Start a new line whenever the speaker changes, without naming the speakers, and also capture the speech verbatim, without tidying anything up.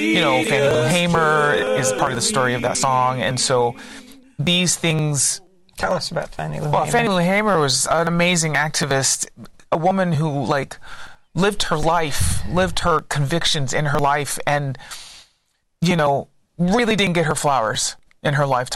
you know, Fannie Lou Hamer is part of the story of that song. And so these things...
Tell us about Fannie Lou
Well,
Hamer.
Fannie Lou Hamer was an amazing activist, a woman who, like, lived her life, lived her convictions in her life, and, you know, really didn't get her flowers in her lifetime.